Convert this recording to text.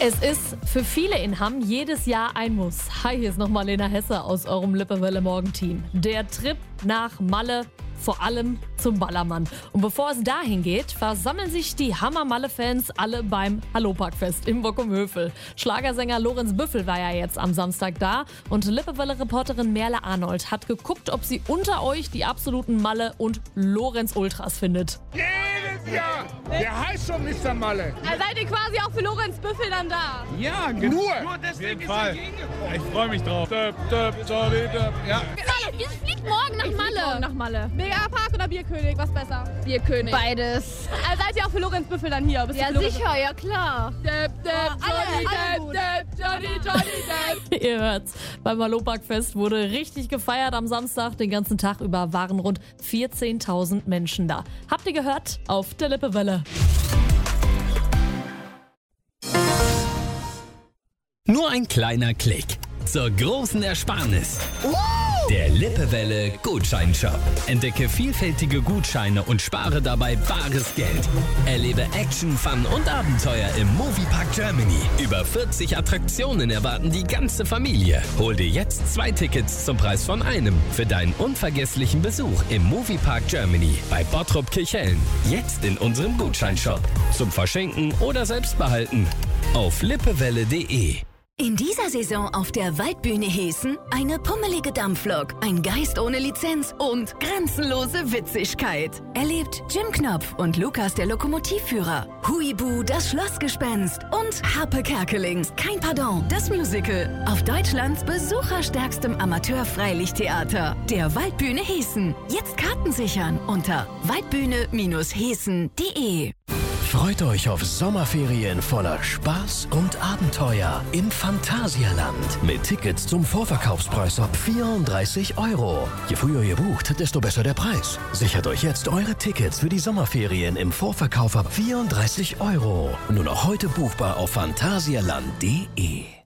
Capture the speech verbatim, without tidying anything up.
Es ist für viele in Hamm jedes Jahr ein Muss. Hi, hier ist nochmal Lena Hesse aus eurem Lippewelle Morgenteam. Der Trip nach Malle, vor allem zum Ballermann. Und bevor es dahin geht, versammeln sich die Hammer-Malle-Fans alle beim Halloparkfest im Bockum-Höfel. Schlagersänger Lorenz Büffel war ja jetzt am Samstag da und Lippewelle-Reporterin Merle Arnold hat geguckt, ob sie unter euch die absoluten Malle- und Lorenz-Ultras findet. Jedes Jahr! Der heißt schon Mister Malle. Also seid ihr quasi auch für Lorenz Büffel dann da? Ja, genau. Nur. Nur deswegen ist er Ich freue mich drauf. Döp, döp, sorry, döp. Ja. Wir fliegen morgen nach Malle. Morgen nach Malle. Megapark oder Bierkönig? Was besser? Bierkönig. Beides. Also seid ihr auch für Lorenz Büffel dann hier? Bist Ja, du für Lorenz sicher, ja klar. Depp, Depp, Johnny, Depp, Depp, Johnny, Johnny, Depp. Ihr hört's, beim Halloparkfest wurde richtig gefeiert am Samstag. Den ganzen Tag über waren rund vierzehntausend Menschen da. Habt ihr gehört? Auf der Lippewelle. Nur ein kleiner Klick zur großen Ersparnis. Der Lippewelle Gutscheinshop. Entdecke vielfältige Gutscheine und spare dabei bares Geld. Erlebe Action, Fun und Abenteuer im Moviepark Germany. Über vierzig Attraktionen erwarten die ganze Familie. Hol dir jetzt zwei Tickets zum Preis von einem für deinen unvergesslichen Besuch im Moviepark Germany bei Bottrop Kirchhellen. Jetzt in unserem Gutscheinshop. Zum Verschenken oder selbst behalten. Auf lippewelle punkt de. In dieser Saison auf der Waldbühne Hessen eine pummelige Dampflok, ein Geist ohne Lizenz und grenzenlose Witzigkeit. Erlebt Jim Knopf und Lukas der Lokomotivführer, Huibu das Schlossgespenst und Harpe Kerkeling, kein Pardon, das Musical auf Deutschlands besucherstärkstem Amateur-Freilichttheater, der Waldbühne Hessen. Jetzt Karten sichern unter waldbühne Bindestrich hessen punkt de. Freut euch auf Sommerferien voller Spaß und Abenteuer im Phantasialand. Mit Tickets zum Vorverkaufspreis ab vierunddreißig Euro. Je früher ihr bucht, desto besser der Preis. Sichert euch jetzt eure Tickets für die Sommerferien im Vorverkauf ab vierunddreißig Euro. Nur noch heute buchbar auf phantasialand punkt de.